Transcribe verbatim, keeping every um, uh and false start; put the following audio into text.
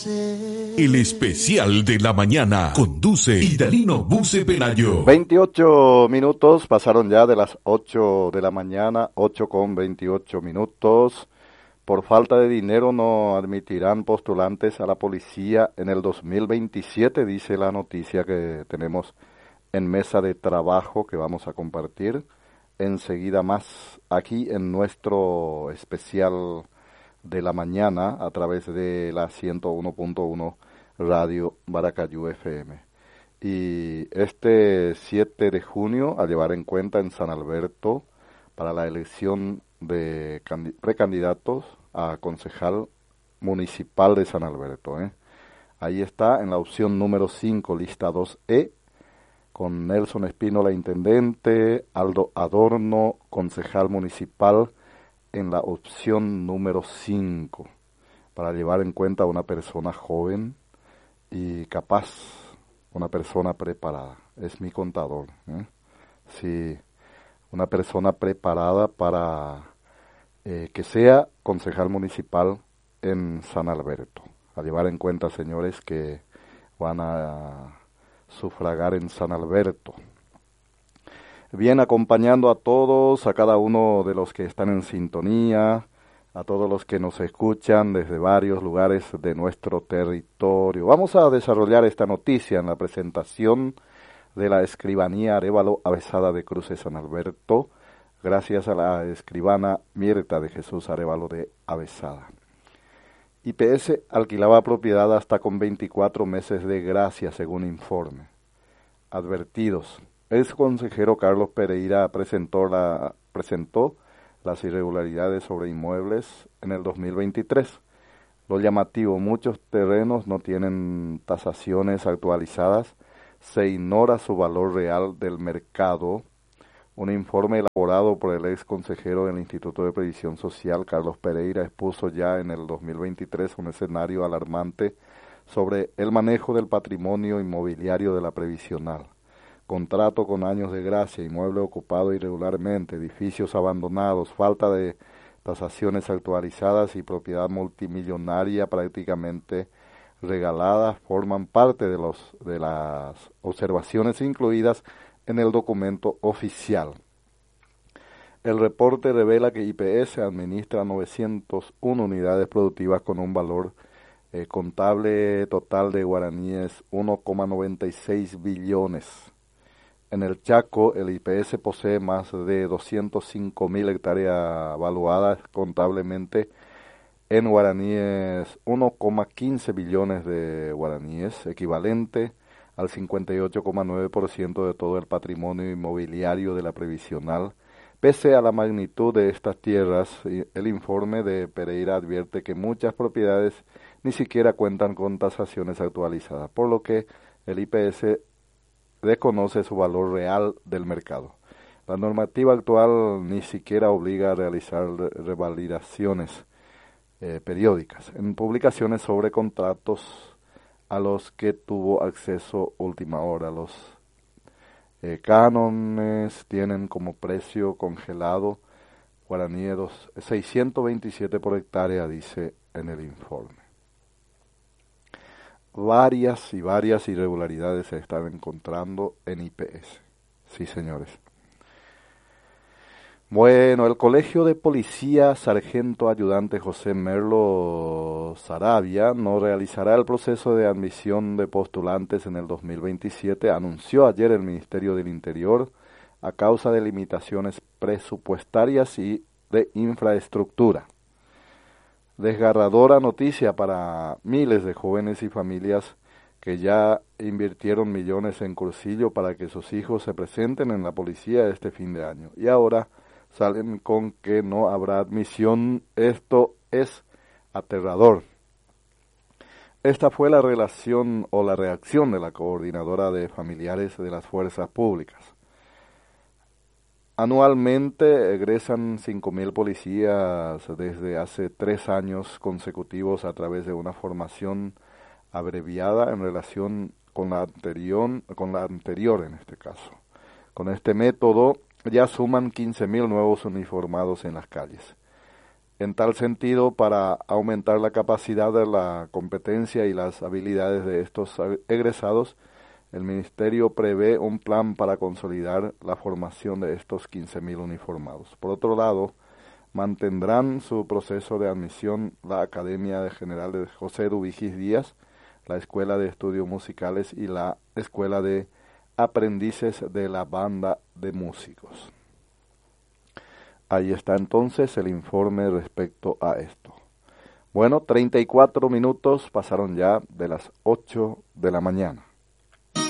El especial de la mañana conduce Idalino Buse Pelayo. veintiocho minutos pasaron ya de las ocho de la mañana, ocho con veintiocho minutos. Por falta de dinero no admitirán postulantes a la policía en el dos mil veintisiete, dice la noticia que tenemos en mesa de trabajo que vamos a compartir enseguida más aquí en nuestro especial de la mañana a través de la ciento uno punto uno Radio Baracayú F M. Y este siete de junio, a llevar en cuenta en San Alberto, para la elección de precandidatos a concejal municipal de San Alberto. ¿eh? Ahí está en la opción número cinco, lista dos E, con Nelson Espínola, intendente, Aldo Adorno, concejal municipal, en la opción número cinco, para llevar en cuenta a una persona joven y capaz, una persona preparada. Es mi contador. ¿eh? Sí, una persona preparada para eh, que sea concejal municipal en San Alberto. A llevar en cuenta, señores, que van a sufragar en San Alberto. Bien, acompañando a todos, a cada uno de los que están en sintonía, a todos los que nos escuchan desde varios lugares de nuestro territorio. Vamos a desarrollar esta noticia en la presentación de la escribanía Arévalo Avesada de Cruces San Alberto, gracias a la escribana Mirta de Jesús Arévalo de Avesada. I P S alquilaba propiedad hasta con veinticuatro meses de gracia, según informe. Advertidos. El consejero Carlos Pereira presentó, la, presentó las irregularidades sobre inmuebles en el dos mil veintitrés. Lo llamativo, muchos terrenos no tienen tasaciones actualizadas, se ignora su valor real del mercado. Un informe elaborado por el ex consejero del Instituto de Previsión Social, Carlos Pereira, expuso ya en el dos mil veintitrés un escenario alarmante sobre el manejo del patrimonio inmobiliario de la previsional. Contrato con años de gracia, inmueble ocupado irregularmente, edificios abandonados, falta de tasaciones actualizadas y propiedad multimillonaria prácticamente regalada forman parte de, los, de las observaciones incluidas en el documento oficial. El reporte revela que I P S administra novecientas una unidades productivas con un valor eh, contable total de guaraníes uno coma noventa y seis billones. En el Chaco, el I P S posee más de doscientos cinco mil hectáreas valuadas contablemente en guaraníes uno coma quince billones de guaraníes, equivalente al cincuenta y ocho coma nueve por ciento de todo el patrimonio inmobiliario de la previsional. Pese a la magnitud de estas tierras, el informe de Pereira advierte que muchas propiedades ni siquiera cuentan con tasaciones actualizadas, por lo que el I P S desconoce su valor real del mercado. La normativa actual ni siquiera obliga a realizar revalidaciones eh, periódicas en publicaciones sobre contratos a los que tuvo acceso última hora. Los eh, cánones tienen como precio congelado guaraníes seiscientos veintisiete por hectárea, dice en el informe. Varias y varias irregularidades se están encontrando en I P S. Sí, señores. Bueno, el Colegio de Policía Sargento Ayudante José Merlo Saravia no realizará el proceso de admisión de postulantes en el dos mil veintisiete, anunció ayer el Ministerio del Interior, a causa de limitaciones presupuestarias y de infraestructura. Desgarradora noticia para miles de jóvenes y familias que ya invirtieron millones en cursillo para que sus hijos se presenten en la policía este fin de año. Y ahora salen con que no habrá admisión. Esto es aterrador. Esta fue la relación o la reacción de la coordinadora de familiares de las fuerzas públicas. Anualmente egresan cinco mil policías desde hace tres años consecutivos a través de una formación abreviada en relación con la anterior, con la anterior en este caso. Con este método ya suman quince mil nuevos uniformados en las calles. En tal sentido, para aumentar la capacidad de la competencia y las habilidades de estos egresados, el Ministerio prevé un plan para consolidar la formación de estos quince mil uniformados. Por otro lado, mantendrán su proceso de admisión la Academia de General José Dubigis Díaz, la Escuela de Estudios Musicales y la Escuela de Aprendices de la Banda de Músicos. Ahí está entonces el informe respecto a esto. Bueno, treinta y cuatro minutos pasaron ya de las ocho de la mañana.